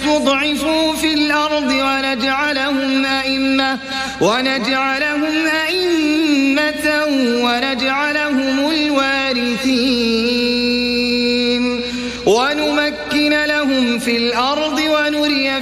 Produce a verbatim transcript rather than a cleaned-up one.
استضعفوا في الأرض ونجعلهم أئمة ونجعلهم أئمة ونجعلهم الوارثين ونمكن لهم في الأرض ونري